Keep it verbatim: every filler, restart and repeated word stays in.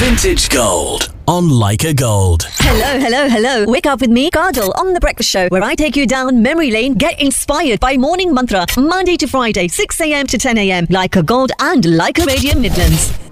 Vintage Gold on Leica Gold. Hello, hello, hello. Wake up with me, Kajal, on The Breakfast Show, where I take you down memory lane, get inspired by Morning Mantra, Monday to Friday, six a.m. to ten a.m. Leica Gold and Leica Radio Midlands.